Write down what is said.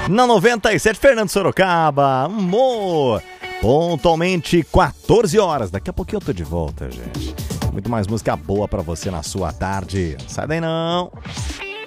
Na 97, Fernando Sorocaba, amor. Pontualmente 14 horas. Daqui a pouquinho eu tô de volta, gente. Muito mais música boa pra você na sua tarde. Sai daí não.